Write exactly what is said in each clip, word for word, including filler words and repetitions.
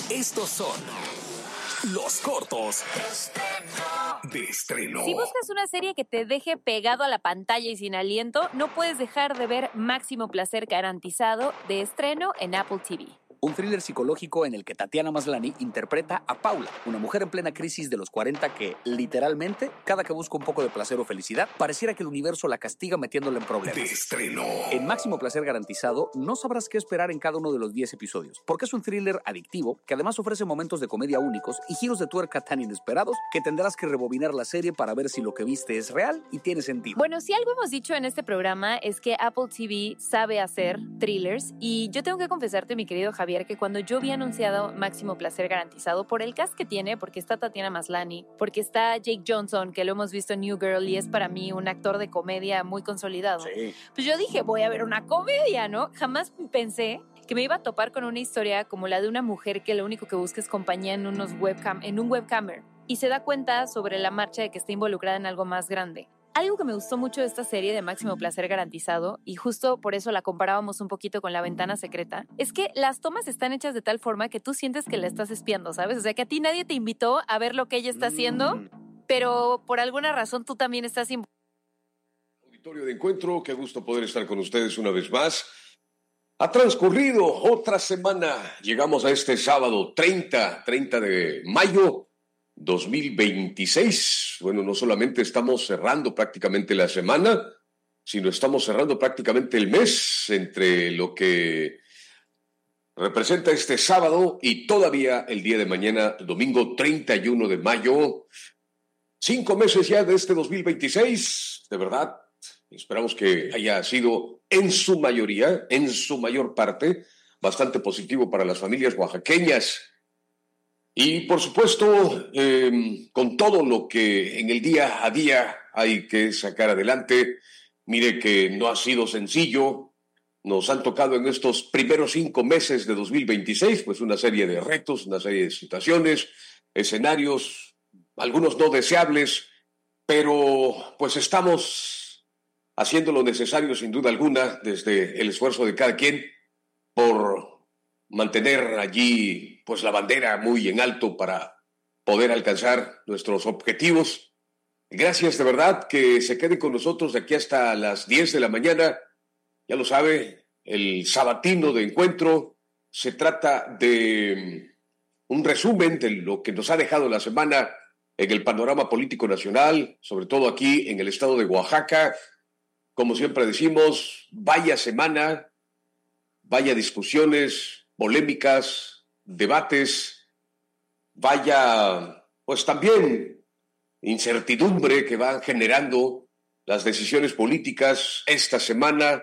Estos son los cortos de estreno. Si buscas una serie que te deje pegado a la pantalla y sin aliento, no puedes dejar de ver Máximo Placer Garantizado, de estreno en Apple T V. Un thriller psicológico en el que Tatiana Maslany interpreta a Paula, una mujer en plena crisis de los cuarenta que, literalmente, cada que busca un poco de placer o felicidad, pareciera que el universo la castiga metiéndola en problemas. De estreno. En Máximo Placer Garantizado, no sabrás qué esperar en cada uno de los diez episodios, porque es un thriller adictivo que además ofrece momentos de comedia únicos y giros de tuerca tan inesperados que tendrás que rebobinar la serie para ver si lo que viste es real y tiene sentido. Bueno, si algo hemos dicho en este programa es que Apple T V sabe hacer thrillers, y yo tengo que confesarte, mi querido Javier, que cuando yo vi anunciado Máximo Placer Garantizado, por el cast que tiene, porque está Tatiana Maslany, porque está Jake Johnson, que lo hemos visto en New Girl y es para mí un actor de comedia muy consolidado, Sí. pues yo dije, voy a ver una comedia, ¿no? Jamás pensé que me iba a topar con una historia como la de una mujer que lo único que busca es compañía en, unos webcam, en un webcamer, y se da cuenta sobre la marcha de que está involucrada en algo más grande. Algo que me gustó mucho de esta serie de Máximo Placer Garantizado, y justo por eso la comparábamos un poquito con La Ventana Secreta, es que las tomas están hechas de tal forma que tú sientes que la estás espiando, ¿sabes? O sea, que a ti nadie te invitó a ver lo que ella está haciendo, Mm. pero por alguna razón tú también estás involucrado. Auditorio de Encuentro, qué gusto poder estar con ustedes una vez más. Ha transcurrido otra semana, llegamos a este sábado treinta, treinta de mayo dos mil veintiséis. Bueno, no solamente estamos cerrando prácticamente la semana, sino estamos cerrando prácticamente el mes entre lo que representa este sábado y todavía el día de mañana, domingo treinta y uno de mayo. Cinco meses ya de este dos mil veintiséis, de verdad. Esperamos que haya sido en su mayoría, en su mayor parte, bastante positivo para las familias oaxaqueñas. Y por supuesto, eh, con todo lo que en el día a día hay que sacar adelante, mire que no ha sido sencillo. Nos han tocado en estos primeros cinco meses de dos mil veintiséis, pues una serie de retos, una serie de situaciones, escenarios, algunos no deseables, pero pues estamos haciendo lo necesario sin duda alguna desde el esfuerzo de cada quien por mantener allí pues la bandera muy en alto para poder alcanzar nuestros objetivos. Gracias de verdad, que se queden con nosotros de aquí hasta las diez de la mañana. Ya lo sabe, el sabatino de Encuentro se trata de un resumen de lo que nos ha dejado la semana en el panorama político nacional, sobre todo aquí en el estado de Oaxaca. Como siempre decimos, vaya semana, vaya discusiones, polémicas, debates, vaya, pues también incertidumbre que van generando las decisiones políticas esta semana,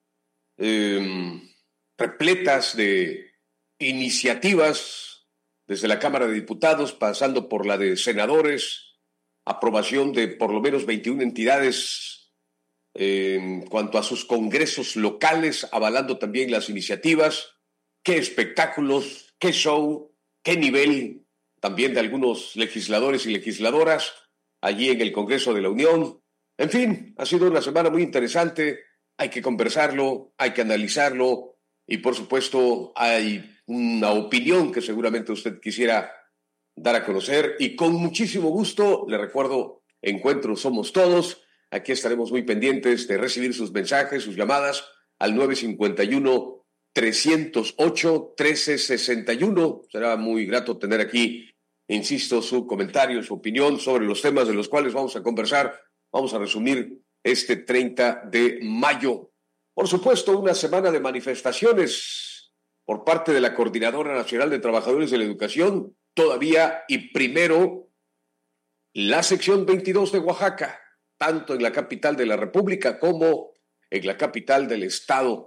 eh, repletas de iniciativas desde la Cámara de Diputados, pasando por la de senadores, aprobación de por lo menos veintiuna entidades eh, en cuanto a sus congresos locales, avalando también las iniciativas. Qué espectáculos, qué show, qué nivel también de algunos legisladores y legisladoras allí en el Congreso de la Unión. En fin, ha sido una semana muy interesante, hay que conversarlo, hay que analizarlo y por supuesto hay una opinión que seguramente usted quisiera dar a conocer y con muchísimo gusto, le recuerdo, Encuentro Somos Todos, aquí estaremos muy pendientes de recibir sus mensajes, sus llamadas al nueve cinco uno, trescientos ocho, trece sesenta y uno. Será muy grato tener aquí, insisto, su comentario, su opinión sobre los temas de los cuales vamos a conversar. Vamos a resumir este treinta de mayo. Por supuesto, una semana de manifestaciones por parte de la Coordinadora Nacional de Trabajadores de la Educación, todavía y primero la sección veintidós de Oaxaca, tanto en la capital de la República como en la capital del estado.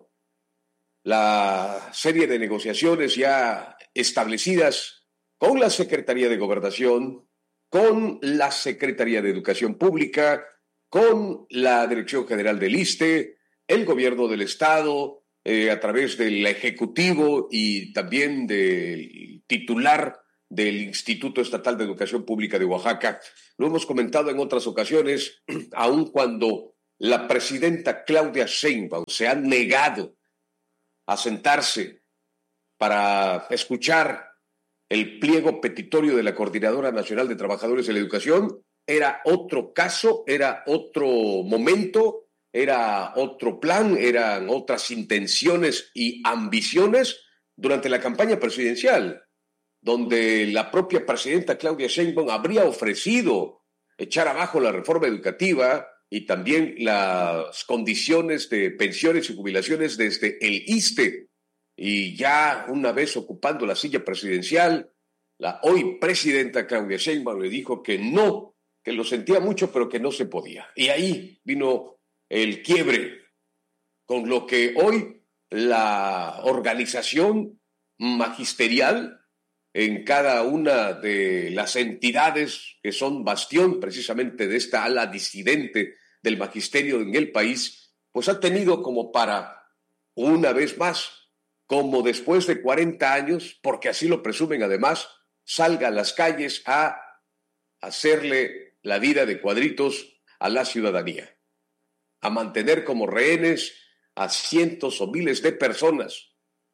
La serie de negociaciones ya establecidas con la Secretaría de Gobernación, con la Secretaría de Educación Pública, con la Dirección General del ISSSTE, el Gobierno del Estado, eh, a través del Ejecutivo y también del titular del Instituto Estatal de Educación Pública de Oaxaca. Lo hemos comentado en otras ocasiones, aun cuando la presidenta Claudia Sheinbaum se ha negado a sentarse para escuchar el pliego petitorio de la Coordinadora Nacional de Trabajadores de la Educación, era otro caso, era otro momento, era otro plan, eran otras intenciones y ambiciones durante la campaña presidencial, donde la propia presidenta Claudia Sheinbaum habría ofrecido echar abajo la reforma educativa y también las condiciones de pensiones y jubilaciones desde el ISSSTE. Y ya una vez ocupando la silla presidencial, la hoy presidenta Claudia Sheinbaum le dijo que no, que lo sentía mucho, pero que no se podía. Y ahí vino el quiebre, con lo que hoy la organización magisterial en cada una de las entidades que son bastión precisamente de esta ala disidente del magisterio en el país, pues ha tenido como para, una vez más, como después de cuarenta años, porque así lo presumen además, salga a las calles a hacerle la vida de cuadritos a la ciudadanía, a mantener como rehenes a cientos o miles de personas,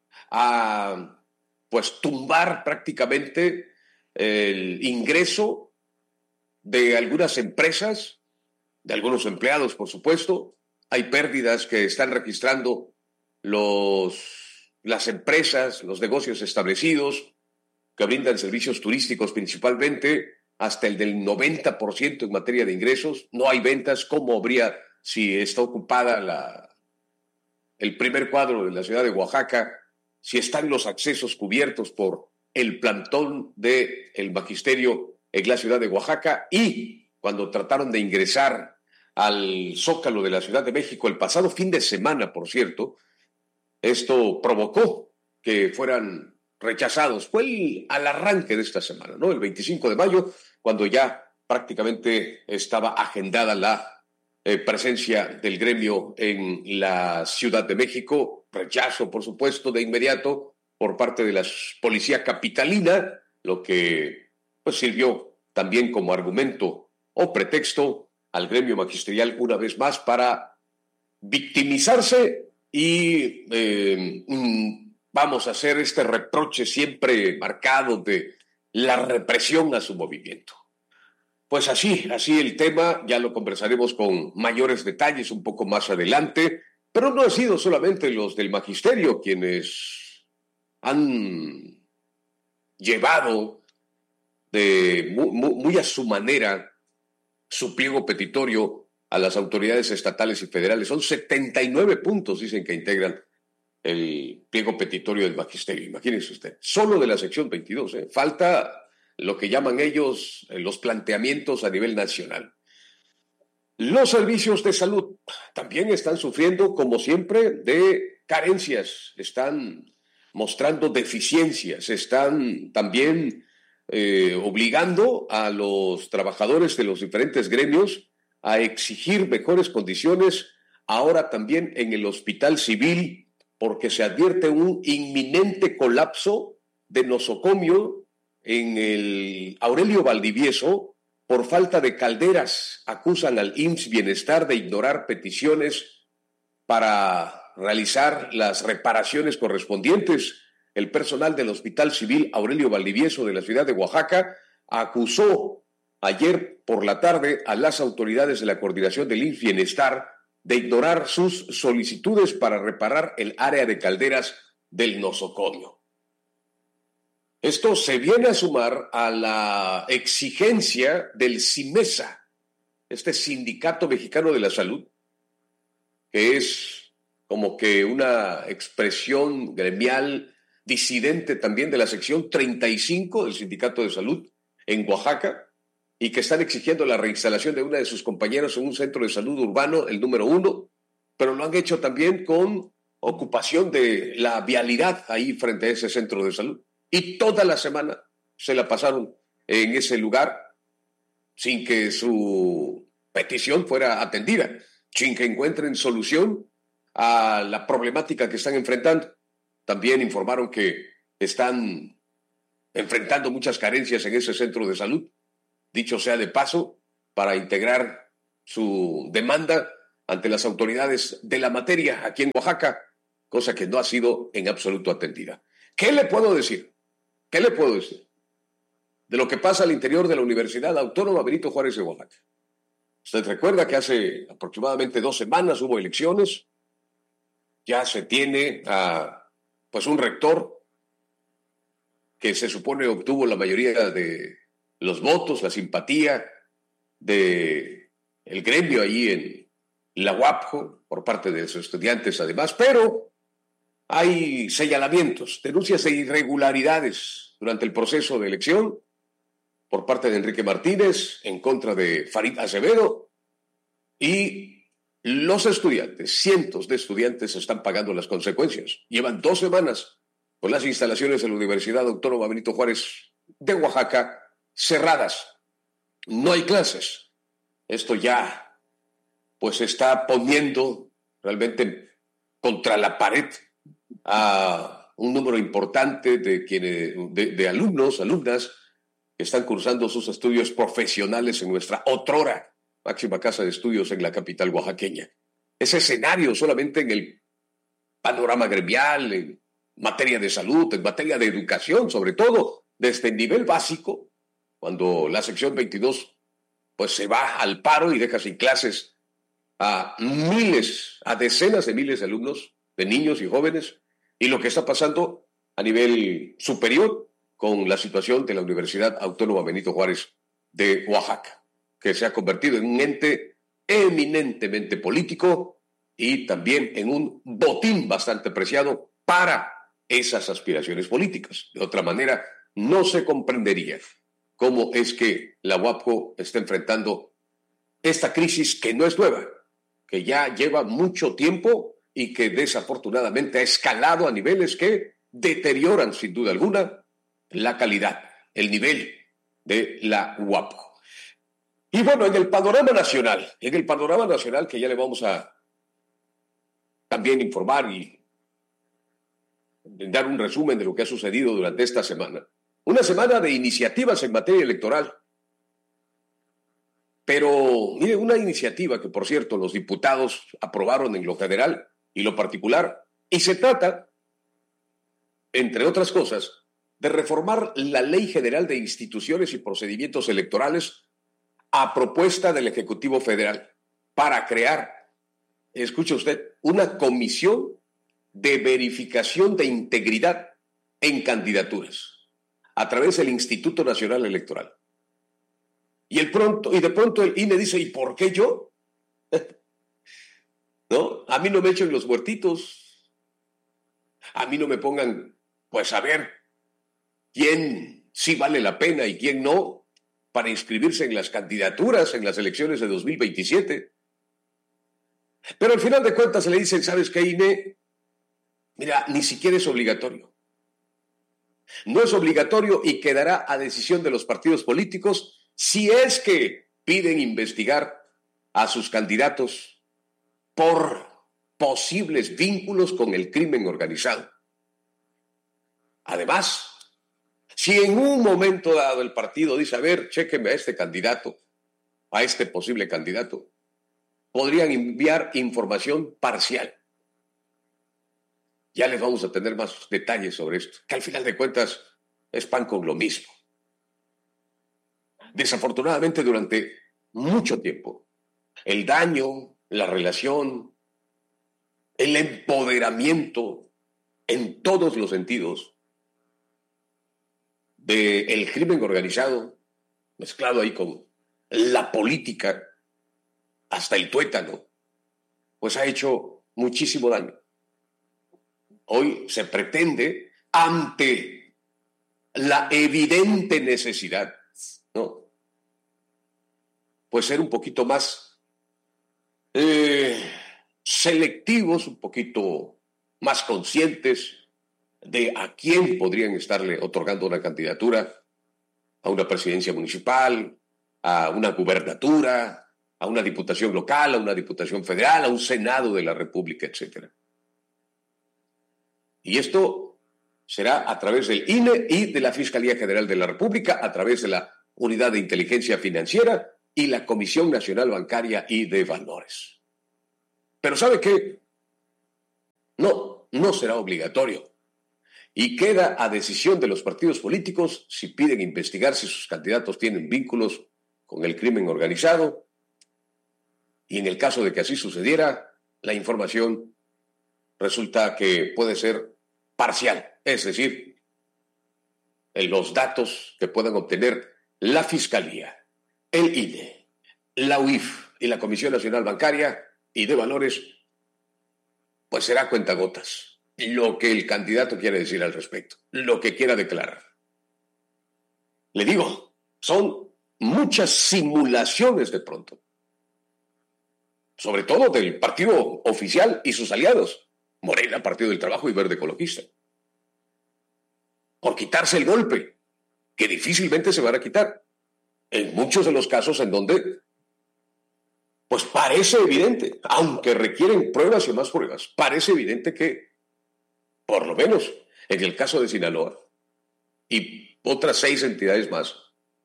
a pues tumbar prácticamente el ingreso de algunas empresas, de algunos empleados, por supuesto. Hay pérdidas que están registrando los, las empresas, los negocios establecidos que brindan servicios turísticos principalmente, hasta el del noventa por ciento en materia de ingresos. No hay ventas. ¿Cómo habría si está ocupada la, el primer cuadro de la ciudad de Oaxaca? Si están los accesos cubiertos por el plantón del magisterio en la ciudad de Oaxaca, y cuando trataron de ingresar al Zócalo de la Ciudad de México el pasado fin de semana, por cierto, esto provocó que fueran rechazados. Fue el, al arranque de esta semana, ¿no? El veinticinco de mayo, cuando ya prácticamente estaba agendada la Eh, presencia del gremio en la Ciudad de México, rechazo, por supuesto, de inmediato por parte de la policía capitalina, lo que pues sirvió también como argumento o pretexto al gremio magisterial una vez más para victimizarse y eh, vamos a hacer este reproche siempre marcado de la represión a su movimiento. Pues así, así el tema, ya lo conversaremos con mayores detalles un poco más adelante, pero no han sido solamente los del magisterio quienes han llevado de muy, muy, muy a su manera su pliego petitorio a las autoridades estatales y federales. Son setenta y nueve puntos, dicen, que integran el pliego petitorio del magisterio. Imagínense usted, solo de la sección veintidós, ¿eh? Falta lo que llaman ellos eh, los planteamientos a nivel nacional. Los servicios de salud también están sufriendo, como siempre, de carencias, están mostrando deficiencias, están también eh, obligando a los trabajadores de los diferentes gremios a exigir mejores condiciones, ahora también en el hospital civil, porque se advierte un inminente colapso de nosocomio en el Aurelio Valdivieso por falta de calderas. Acusan al I M S S Bienestar de ignorar peticiones para realizar las reparaciones correspondientes. El personal del Hospital Civil Aurelio Valdivieso de la ciudad de Oaxaca acusó ayer por la tarde a las autoridades de la coordinación del I M S S Bienestar de ignorar sus solicitudes para reparar el área de calderas del nosocomio. Esto se viene a sumar a la exigencia del SIMESA, este Sindicato Mexicano de la Salud, que es como que una expresión gremial disidente también de la sección treinta y cinco del Sindicato de Salud en Oaxaca, y que están exigiendo la reinstalación de una de sus compañeros en un centro de salud urbano, el número uno, pero lo han hecho también con ocupación de la vialidad ahí frente a ese centro de salud. Y toda la semana se la pasaron en ese lugar sin que su petición fuera atendida, sin que encuentren solución a la problemática que están enfrentando. También informaron que están enfrentando muchas carencias en ese centro de salud, dicho sea de paso, para integrar su demanda ante las autoridades de la materia aquí en Oaxaca, cosa que no ha sido en absoluto atendida. ¿Qué le puedo decir? ¿Qué le puedo decir? de lo que pasa al interior de la Universidad Autónoma Benito Juárez de Oaxaca. Usted recuerda que hace aproximadamente dos semanas hubo elecciones, ya se tiene a, pues un rector que se supone obtuvo la mayoría de los votos, la simpatía de el gremio allí en la U A P J O por parte de sus estudiantes además, pero hay señalamientos, denuncias de irregularidades durante el proceso de elección por parte de Enrique Martínez en contra de Farid Acevedo, y los estudiantes, cientos de estudiantes están pagando las consecuencias. Llevan dos semanas con las instalaciones de la Universidad Autónoma Benito Juárez de Oaxaca cerradas. No hay clases. Esto ya pues está poniendo realmente contra la pared a un número importante de, quienes, de, de alumnos, alumnas que están cursando sus estudios profesionales en nuestra otrora máxima casa de estudios en la capital oaxaqueña. Ese escenario solamente en el panorama gremial, en materia de salud, en materia de educación, sobre todo desde el nivel básico, cuando la sección veintidós pues se va al paro y deja sin clases a miles, a decenas de miles de alumnos, de niños y jóvenes, y lo que está pasando a nivel superior con la situación de la Universidad Autónoma Benito Juárez de Oaxaca, que se ha convertido en un ente eminentemente político y también en un botín bastante preciado para esas aspiraciones políticas. De otra manera, no se comprendería cómo es que la U A P J O está enfrentando esta crisis que no es nueva, que ya lleva mucho tiempo y que desafortunadamente ha escalado a niveles que deterioran sin duda alguna la calidad, el nivel de la U A P J O. Y bueno, en el panorama nacional, en el panorama nacional que ya le vamos a también informar y dar un resumen de lo que ha sucedido durante esta semana. Una semana de iniciativas en materia electoral. Pero, mire, una iniciativa que, por cierto, los diputados aprobaron en lo general y lo particular, y se trata, entre otras cosas, de reformar la Ley General de Instituciones y Procedimientos Electorales a propuesta del Ejecutivo Federal para crear, escuche usted, una comisión de verificación de integridad en candidaturas a través del Instituto Nacional Electoral. Y, el pronto, y de pronto el I N E dice, ¿y por qué yo? ¿No? A mí no me echen los muertitos. A mí no me pongan, pues a ver, quién sí vale la pena y quién no para inscribirse en las candidaturas en las elecciones de dos mil veintisiete. Pero al final de cuentas se le dicen, ¿sabes qué, I N E? Mira, ni siquiera es obligatorio. No es obligatorio y quedará a decisión de los partidos políticos si es que piden investigar a sus candidatos por posibles vínculos con el crimen organizado. Además, si en un momento dado el partido dice, a ver, chéquenme a este candidato, a este posible candidato, podrían enviar información parcial. Ya les vamos a tener más detalles sobre esto, que al final de cuentas es pan con lo mismo. Desafortunadamente, durante mucho tiempo, el daño, la relación, el empoderamiento en todos los sentidos del crimen organizado, mezclado ahí con la política, hasta el tuétano, pues ha hecho muchísimo daño. Hoy se pretende, ante la evidente necesidad, ¿no?, pues ser un poquito más eh, selectivos, un poquito más conscientes de a quién podrían estarle otorgando una candidatura a una presidencia municipal, a una gubernatura, a una diputación local, a una diputación federal, a un senado de la República, etcétera. Y esto será a través del I N E y de la Fiscalía General de la República, a través de la Unidad de Inteligencia Financiera y la Comisión Nacional Bancaria y de Valores. Pero ¿sabe qué? No, no será obligatorio. y queda a decisión de los partidos políticos si piden investigar si sus candidatos tienen vínculos con el crimen organizado, y en el caso de que así sucediera, la información resulta que puede ser parcial, es decir, en los datos que puedan obtener la Fiscalía, el I N E, la U I F y la Comisión Nacional Bancaria y de Valores, pues será cuentagotas lo que el candidato quiere decir al respecto, lo que quiera declarar. Le digo, son muchas simulaciones de pronto, sobre todo del partido oficial y sus aliados, Morena, Partido del Trabajo y Verde Ecologista, por quitarse el golpe, que difícilmente se van a quitar, en muchos de los casos en donde, pues parece evidente, aunque requieren pruebas y más pruebas, parece evidente que, por lo menos en el caso de Sinaloa y otras seis entidades más,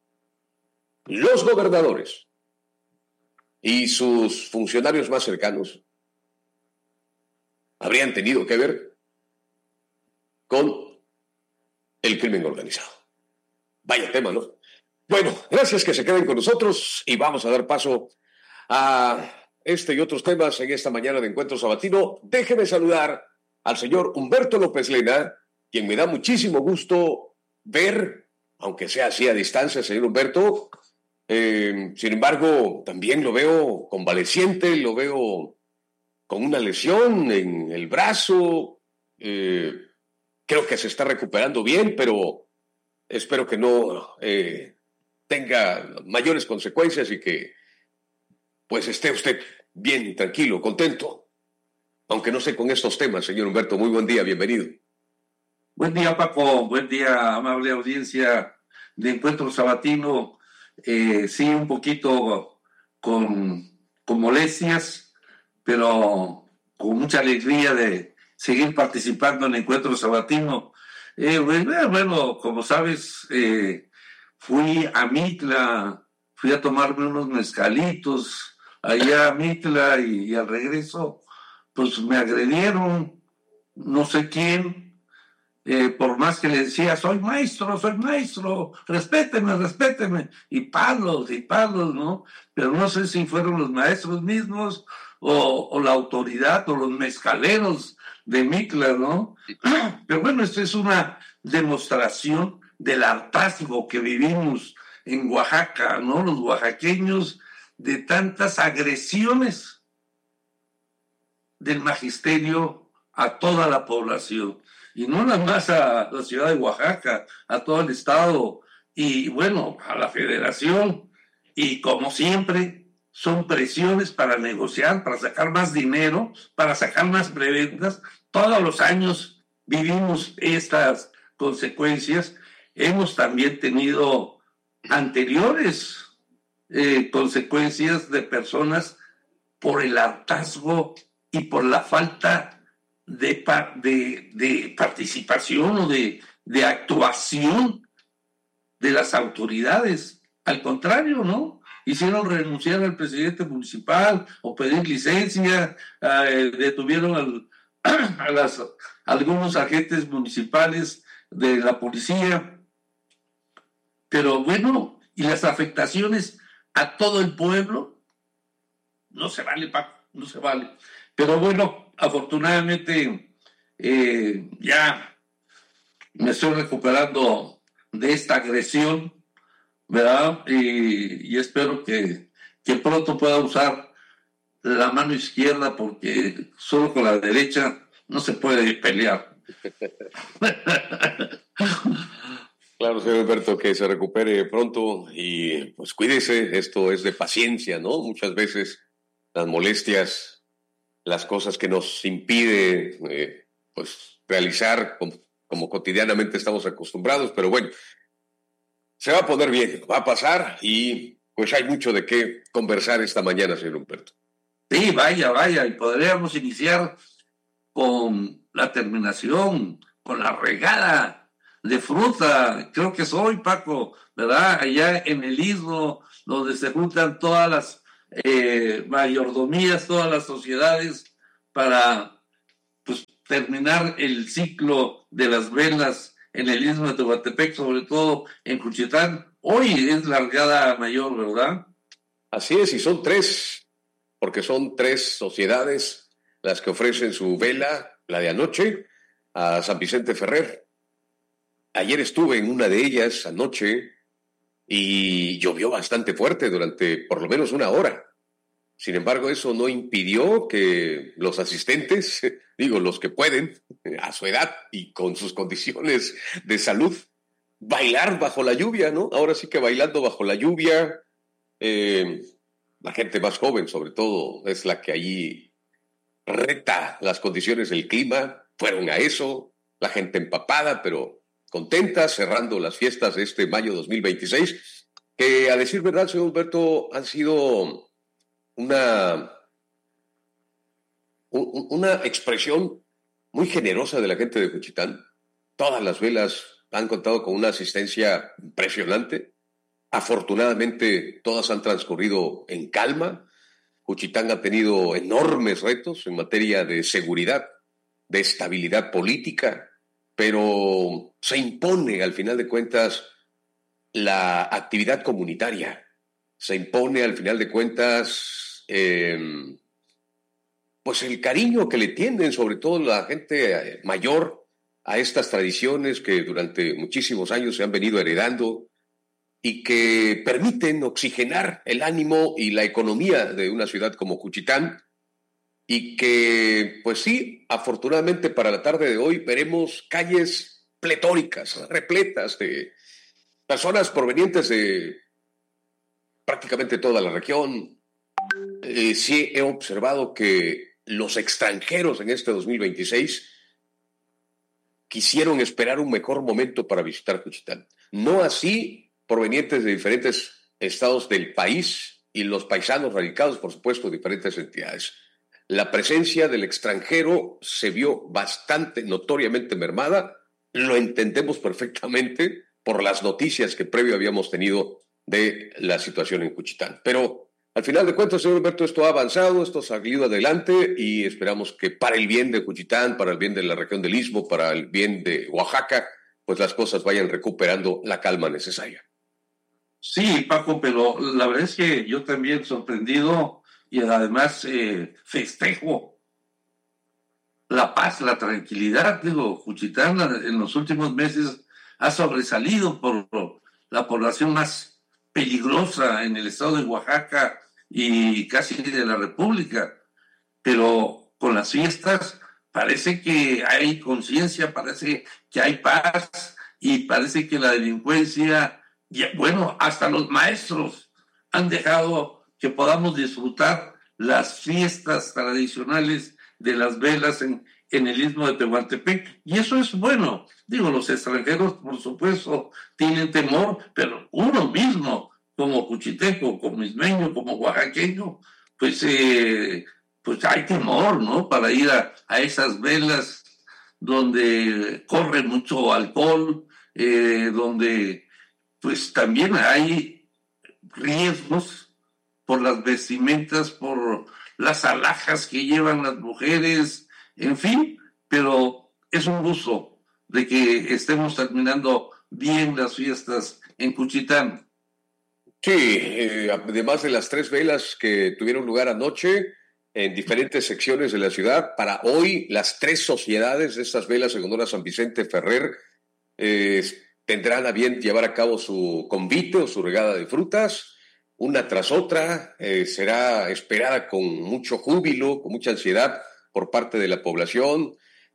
los gobernadores y sus funcionarios más cercanos habrían tenido que ver con el crimen organizado. Vaya tema, ¿no? Bueno, gracias que se queden con nosotros y vamos a dar paso a este y otros temas en esta mañana de Encuentro Sabatino. Déjeme saludar al señor Humberto López Lena, quien me da muchísimo gusto ver, aunque sea así a distancia, señor Humberto. Eh, sin embargo, también lo veo convaleciente, lo veo con una lesión en el brazo. Eh, creo que se está recuperando bien, pero espero que no eh, tenga mayores consecuencias y que pues esté usted bien, tranquilo, contento. Aunque no sé con estos temas, señor Humberto. Muy buen día, bienvenido. Buen día, Paco. Buen día, amable audiencia de Encuentro Sabatino. Eh, sí, un poquito con, con molestias, pero con mucha alegría de seguir participando en Encuentro Sabatino. Eh, bueno, bueno, como sabes, eh, fui a Mitla, fui a tomarme unos mezcalitos allá a Mitla y, y al regreso, pues me agredieron, no sé quién. Eh, por más que le decía, soy maestro, soy maestro, respéteme, respéteme, y palos, y palos, ¿no? Pero no sé si fueron los maestros mismos o, o la autoridad o los mezcaleros de Mitla, ¿no? Pero bueno, esto es una demostración del hartazgo que vivimos en Oaxaca, ¿no? Los oaxaqueños, de tantas agresiones del magisterio a toda la población. Y no nada más a la ciudad de Oaxaca, a todo el estado y, bueno, a la federación. Y como siempre, son presiones para negociar, para sacar más dinero, para sacar más preventas. Todos los años vivimos estas consecuencias. Hemos también tenido anteriores eh, consecuencias de personas por el hartazgo y por la falta De, de, de participación o de, de actuación de las autoridades. Al contrario, ¿no? Hicieron renunciar al presidente municipal o pedir licencia, eh, detuvieron al, a, las, a algunos agentes municipales de la policía. Pero bueno, y las afectaciones a todo el pueblo, no se vale, Paco, no se vale. Pero bueno, afortunadamente eh, ya me estoy recuperando de esta agresión, ¿verdad? Y, y espero que, que pronto pueda usar la mano izquierda porque solo con la derecha no se puede pelear. Claro, señor Humberto, que se recupere pronto y pues cuídese, esto es de paciencia, ¿no? Muchas veces las molestias, las cosas que nos impide eh, pues realizar como, como cotidianamente estamos acostumbrados, pero bueno, se va a poner bien, va a pasar y pues hay mucho de qué conversar esta mañana, señor Humberto. Sí, vaya, vaya, y podríamos iniciar con la terminación, con la regada de fruta, creo que soy, Paco, ¿verdad? Allá en el Istmo, donde se juntan todas las Eh, mayordomías, todas las sociedades para pues terminar el ciclo de las velas en el Istmo de Tehuantepec, sobre todo en Juchitán. Hoy es largada mayor, ¿verdad? Así es, y son tres, porque son tres sociedades las que ofrecen su vela, la de anoche, a San Vicente Ferrer. Ayer estuve en una de ellas anoche y llovió bastante fuerte durante por lo menos una hora. Sin embargo, eso no impidió que los asistentes, digo, los que pueden, a su edad y con sus condiciones de salud, bailar bajo la lluvia, ¿no? Ahora sí que bailando bajo la lluvia, eh, la gente más joven, sobre todo, es la que allí reta las condiciones del clima, fueron a eso, la gente empapada, pero contenta, cerrando las fiestas de este mayo dos mil veintiséis, que a decir verdad, señor Humberto, han sido una, una expresión muy generosa de la gente de Juchitán. Todas las velas han contado con una asistencia impresionante. Afortunadamente, todas han transcurrido en calma. Juchitán ha tenido enormes retos en materia de seguridad, de estabilidad política, pero se impone, al final de cuentas, la actividad comunitaria. Se impone, al final de cuentas, eh, pues el cariño que le tienden, sobre todo la gente mayor, a estas tradiciones que durante muchísimos años se han venido heredando y que permiten oxigenar el ánimo y la economía de una ciudad como Juchitán, y que, pues sí, afortunadamente para la tarde de hoy veremos calles pletóricas, repletas de personas provenientes de prácticamente toda la región. Eh, sí he observado que los extranjeros en este dos mil veintiséis quisieron esperar un mejor momento para visitar Juchitán. No así provenientes de diferentes estados del país y los paisanos radicados, por supuesto, de diferentes entidades. La presencia del extranjero se vio bastante notoriamente mermada. Lo entendemos perfectamente por las noticias que previo habíamos tenido de la situación en Juchitán. Pero al final de cuentas, señor Humberto, esto ha avanzado, esto ha salido adelante y esperamos que para el bien de Juchitán, para el bien de la región del Istmo, para el bien de Oaxaca, pues las cosas vayan recuperando la calma necesaria. Sí, Paco, pero la verdad es que yo también sorprendido y además eh, festejo la paz, la tranquilidad. Digo, Juchitán en los últimos meses ha sobresalido por la población más peligrosa en el estado de Oaxaca y casi de la República, pero con las fiestas parece que hay conciencia, parece que hay paz y parece que la delincuencia, y bueno, hasta los maestros han dejado que podamos disfrutar las fiestas tradicionales de las velas en, en el Istmo de Tehuantepec, y eso es bueno. Digo, los extranjeros, por supuesto, tienen temor, pero uno mismo, como juchiteco, como ismeño, como oaxaqueño, pues, eh, pues hay temor, ¿no? Para ir a, a esas velas donde corre mucho alcohol, eh, donde pues también hay riesgos por las vestimentas, por las alhajas que llevan las mujeres, en fin, pero es un gusto de que estemos terminando bien las fiestas en Juchitán. Sí, eh, además de las tres velas que tuvieron lugar anoche en diferentes secciones de la ciudad, para hoy las tres sociedades de estas velas en honor a San Vicente Ferrer eh, tendrán a bien llevar a cabo su convite o su regada de frutas, una tras otra, eh, será esperada con mucho júbilo, con mucha ansiedad por parte de la población,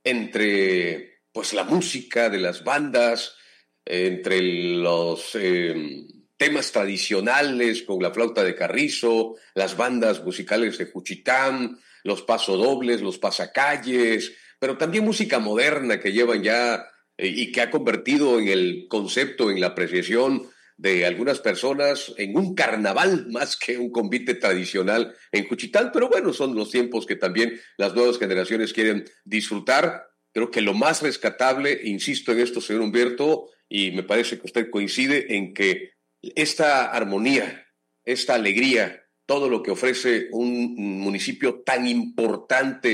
entre pues la música de las bandas, eh, entre los eh, temas tradicionales con la flauta de carrizo, las bandas musicales de Juchitán, los pasodobles, los pasacalles, pero también música moderna que llevan ya y que ha convertido en el concepto, en la apreciación de algunas personas, en un carnaval más que un convite tradicional en Juchitán. Pero bueno, son los tiempos que también las nuevas generaciones quieren disfrutar. Creo que lo más rescatable, insisto en esto, señor Humberto, y me parece que usted coincide en que esta armonía, esta alegría, todo lo que ofrece un municipio tan importante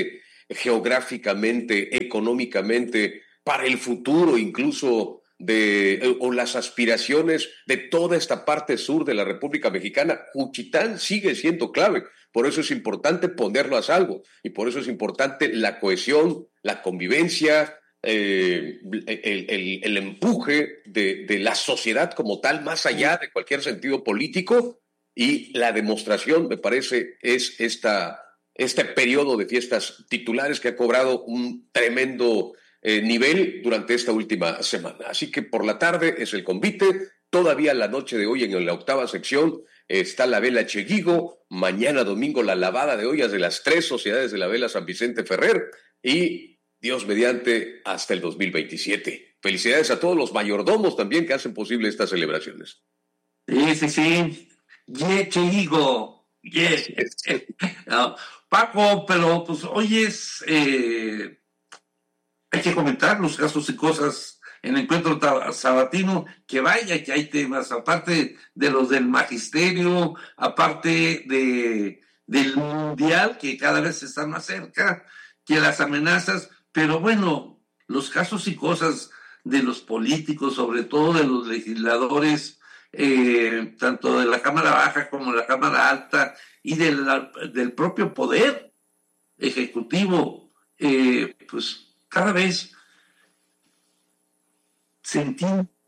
geográficamente, económicamente, para el futuro incluso de, o las aspiraciones de toda esta parte sur de la República Mexicana. Juchitán sigue siendo clave, por eso es importante ponerlo a salvo y por eso es importante la cohesión, la convivencia, eh, el, el, el empuje de, de la sociedad como tal, más allá de cualquier sentido político, y la demostración, me parece, es esta, este periodo de fiestas titulares que ha cobrado un tremendo eh, nivel durante esta última semana. Así que por la tarde es el convite, todavía la noche de hoy en la octava sección está la vela Cheguigo, mañana domingo la lavada de ollas de las tres sociedades de la vela San Vicente Ferrer y Dios mediante hasta el dos mil veintisiete. Felicidades a todos los mayordomos también que hacen posible estas celebraciones. Sí, sí, sí. Yeah, Cheguigo. Yeah. No, Paco, pero pues hoy es... Eh, hay que comentar los casos y cosas en el encuentro sabatino, que vaya que hay temas, aparte de los del magisterio, aparte de, del mundial, que cada vez están más cerca, que las amenazas, pero bueno, los casos y cosas de los políticos, sobre todo de los legisladores, eh, tanto de la Cámara Baja como de la Cámara Alta, y de la, del propio poder ejecutivo, eh, pues cada vez sentimos